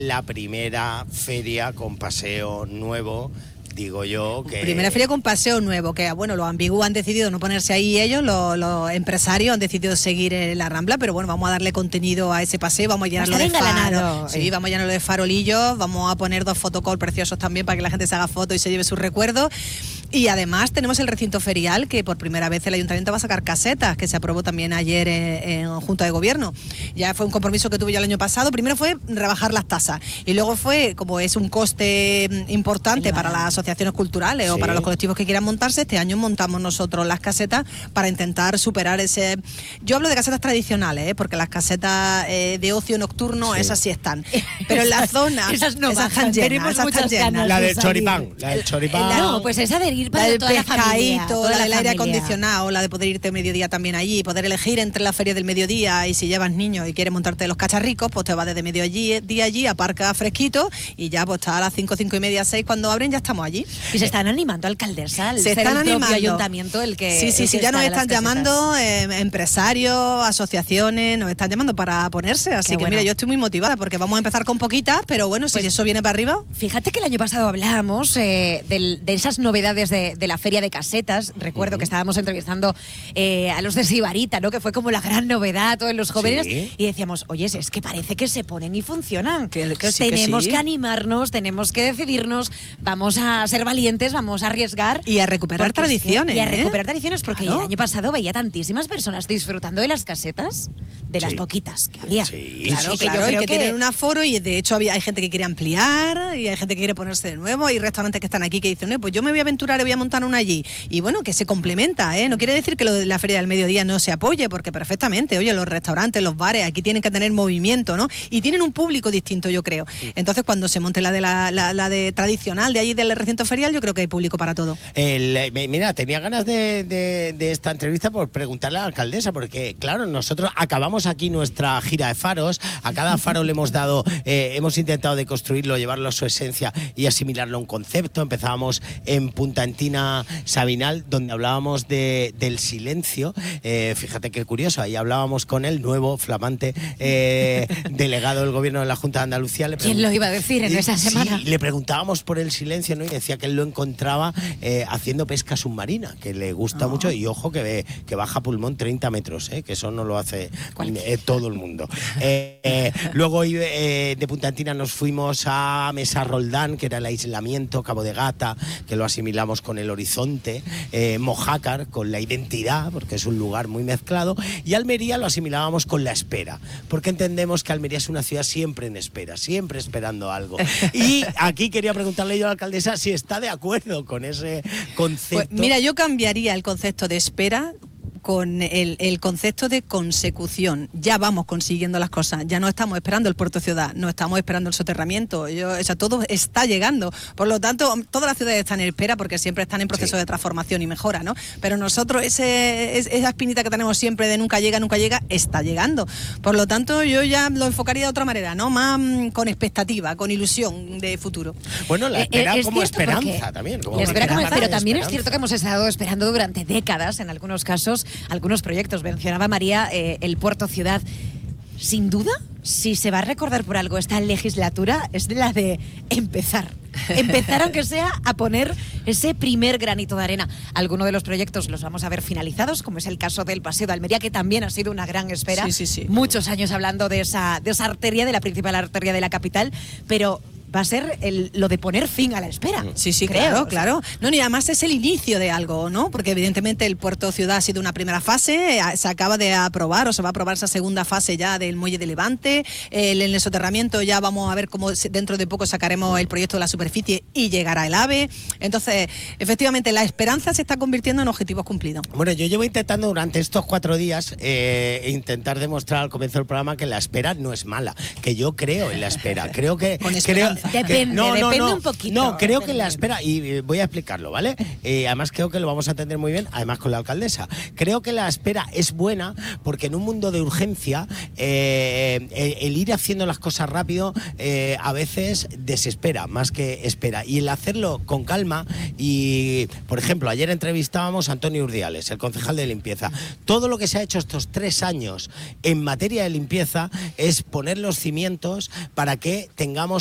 la primera feria con paseo nuevo, digo yo que... Primera feria con paseo nuevo, que bueno, los ambiguos han decidido no ponerse ahí ellos, los empresarios han decidido seguir en la Rambla, pero bueno, vamos a darle contenido a ese paseo, vamos a llenarlo de faros, sí, vamos a llenarlo de farolillos, vamos a poner 2 fotocalls preciosos también para que la gente se haga fotos y se lleve sus recuerdos. Y además tenemos el recinto ferial, que por primera vez el Ayuntamiento va a sacar casetas, que se aprobó también ayer en Junta de Gobierno. Ya fue un compromiso que tuve yo el año pasado. Primero fue rebajar las tasas y luego fue, como es un coste importante para las asociaciones culturales o para los colectivos que quieran montarse, este año montamos nosotros las casetas para intentar superar ese... Yo hablo de casetas tradicionales, porque las casetas de ocio nocturno, esas sí están. Pero en la zona... esas no esas están llenas, esas están llenas. La del choripán, No, pues esa de la del pescadito, la del aire familia. acondicionado, la de poder irte mediodía también allí, poder elegir entre la feria del mediodía, y si llevas niños y quieres montarte los cacharricos, pues te vas desde mediodía allí, aparca fresquito y ya pues está a las 5, 5:30, 6 cuando abren, ya estamos allí. Y se están animando, alcaldesa, se están el animando. Propio ayuntamiento, el que... Sí, ya nos están llamando empresarios, asociaciones, nos están llamando para ponerse, así que mira, yo estoy muy motivada porque vamos a empezar con poquitas, pero bueno, si eso viene para arriba... Fíjate que el año pasado hablábamos de esas novedades de la feria de casetas. Recuerdo que estábamos entrevistando a los de Sibarita, ¿no? Que fue como la gran novedad a todos los jóvenes, y decíamos, oye, es que parece que se ponen y funcionan. Tenemos que animarnos, tenemos que decidirnos, vamos a ser valientes, vamos a arriesgar. Y a recuperar tradiciones. Y a recuperar tradiciones, porque el año pasado veía tantísimas personas disfrutando de las casetas, de las poquitas que había. Claro, y que tienen un aforo, y de hecho hay gente que quiere ampliar, y hay gente que quiere ponerse de nuevo, hay restaurantes que están aquí que dicen, no, pues yo me voy a aventurar y voy a montar una allí. Y bueno, que se complementa, ¿eh? No quiere decir que lo de la feria del mediodía no se apoye, porque perfectamente, oye, los restaurantes, los bares, aquí tienen que tener movimiento, ¿no? Y tienen un público distinto, yo creo. Entonces, cuando se monte la de tradicional de allí del recinto ferial, yo creo que hay público para todo. Mira, tenía ganas de esta entrevista por preguntarle a la alcaldesa, porque claro, nosotros acabamos aquí nuestra gira de faros, a cada faro le hemos dado, hemos intentado deconstruirlo, llevarlo a su esencia y asimilarlo a un concepto. Empezábamos en Punta Antina Sabinal, donde hablábamos del silencio. Fíjate qué curioso, ahí hablábamos con el nuevo flamante delegado del gobierno de la Junta de Andalucía. ¿Quién lo iba a decir en esa semana? Sí, le preguntábamos por el silencio, ¿no? Y decía que él lo encontraba haciendo pesca submarina, que le gusta mucho, y ojo que baja pulmón 30 metros, que eso no lo hace todo el mundo. Luego de Punta Antina nos fuimos a Mesa Roldán, que era el aislamiento, Cabo de Gata, que lo asimilamos con el horizonte, Mojácar con la identidad, porque es un lugar muy mezclado, y Almería lo asimilábamos con la espera, porque entendemos que Almería es una ciudad siempre en espera, siempre esperando algo. Y aquí quería preguntarle yo a la alcaldesa si está de acuerdo con ese concepto. Pues mira, yo cambiaría el concepto de espera con el concepto de consecución. Ya vamos consiguiendo las cosas, ya no estamos esperando el puerto ciudad, no estamos esperando el soterramiento, todo está llegando. Por lo tanto, todas las ciudades están en espera porque siempre están en proceso de transformación y mejora, ¿no? Pero nosotros esa espinita que tenemos siempre de nunca llega, está llegando. Por lo tanto, yo ya lo enfocaría de otra manera, ¿no? Más con expectativa, con ilusión de futuro. Bueno, la espera como esperanza también. Pero también es cierto que hemos estado esperando durante décadas, en algunos casos, algunos proyectos. Mencionaba María el Puerto Ciudad. Sin duda, si se va a recordar por algo esta legislatura, es de la de empezar, aunque sea a poner ese primer granito de arena. Algunos de los proyectos los vamos a ver finalizados, como es el caso del Paseo de Almería, que también ha sido una gran espera. Sí. Muchos años hablando de esa arteria, de la principal arteria de la capital, pero va a ser lo de poner fin a la espera. Sí, creo, claro. No, ni además es el inicio de algo, ¿no? Porque evidentemente el Puerto Ciudad ha sido una primera fase, se acaba de aprobar o se va a aprobar esa segunda fase ya del Muelle de Levante, en el soterramiento ya vamos a ver cómo dentro de poco sacaremos el proyecto de la superficie y llegará el AVE. Entonces, efectivamente, la esperanza se está convirtiendo en objetivos cumplidos. Bueno, yo llevo intentando durante estos 4 días intentar demostrar al comienzo del programa que la espera no es mala, que yo creo en la espera. Creo Depende un poquito. No, creo que la espera, y voy a explicarlo, ¿vale? Además creo que lo vamos a entender muy bien, además con la alcaldesa. Creo que la espera es buena porque en un mundo de urgencia el ir haciendo las cosas rápido a veces desespera más que espera. Y el hacerlo con calma y, por ejemplo, ayer entrevistábamos a Antonio Urdiales, el concejal de limpieza. Todo lo que se ha hecho estos 3 años en materia de limpieza es poner los cimientos para que tengamos